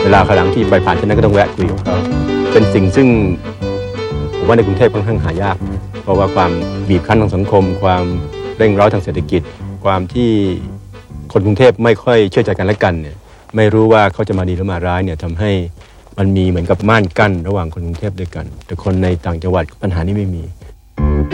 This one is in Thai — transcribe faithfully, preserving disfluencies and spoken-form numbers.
ลาครั้งที่ไปผ่านที่นั่นก็ต้องแวะคุยกับเขาเป็นสิ่งซึ่งผมว่าในกรุงเทพค่อนข้างหายากเพราะว่าความบีบคั้นทางสังคมความเร่งร้อนทางเศรษฐกิจความที่คนกรุงเทพไม่ค่อยเชื่อใจกันและกันเนี่ยไม่รู้ว่าเขาจะมาดีหรือมาร้ายเนี่ยทำให้มันมีเหมือนกับม่านกั้นระหว่างคนกรุงเทพด้วยกันแต่คนในต่างจังหวัดปัญหานี้ไม่มี